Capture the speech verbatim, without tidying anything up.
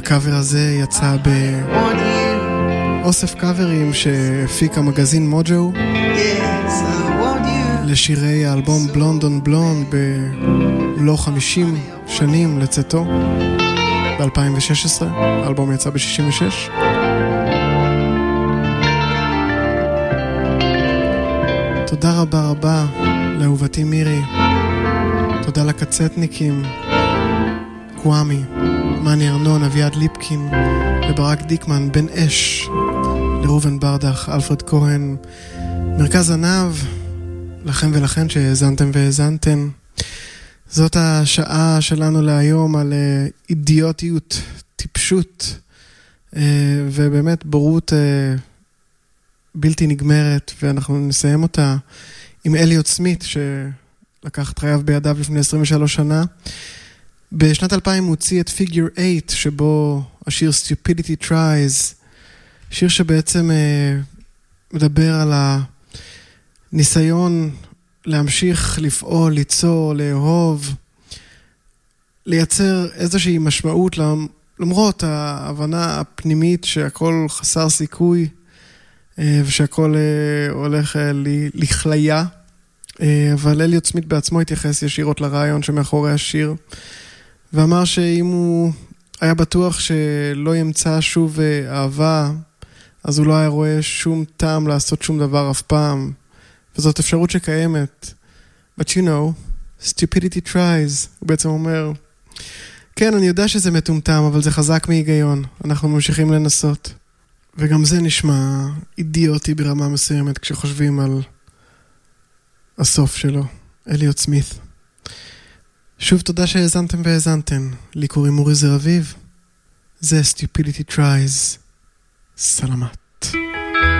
הקאבר הזה יצא באוסף קאברים שהפיק המגזין מוג'ו לשירי האלבום בלונד און בלונד במלוא חמישים שנים לצאתו ב-אלפיים ושש עשרה. האלבום יצא ב-שישים ושש. תודה רבה רבה לאהובתי מירי, תודה לקצטניקים קוואמי, מני ארנון, אביעד ליפקין וברק דיקמן, בן אש, לרובן ברדך, אלפרד כהן, מרכז ענב, לכם ולכן שהאזנתם והאזנתם. זאת השעה שלנו להיום על אידיוטיות, טיפשות ובאמת בורות בלתי נגמרת, ואנחנו נסיים אותה עם אליוט סמית שלקח את חייו בידיו לפני עשרים ושלוש שנה. בשנת אלפיים הוא הוציא את פיגור שמונה, שבו השיר Stupidity Tries, שיר שבעצם אה, מדבר על הניסיון להמשיך לפעול, ליצור, לאהוב, לייצר איזושהי משמעות, למרות ההבנה הפנימית שהכל חסר סיכוי, אה, ושהכל אה, הולך אה, לכליה. אה, אבל אליוט סמית בעצמו התייחס ישירות לרעיון שמאחורי השיר, ואמר שאם הוא היה בטוח שלא ימצא שוב אהבה, אז הוא לא היה רואה שום טעם לעשות שום דבר אף פעם. וזאת אפשרות שקיימת. But you know, stupidity tries. הוא בעצם אומר, כן, אני יודע שזה מטומטם, אבל זה חזק מהיגיון. אנחנו ממשיכים לנסות. וגם זה נשמע אידיוטי ברמה מסוימת כשחושבים על הסוף שלו. אליוט סמית. שוב תודה שהאזנתם והאזנתם. לי קוראים אורי זרביב. זה Stupidity Tries. סלמת.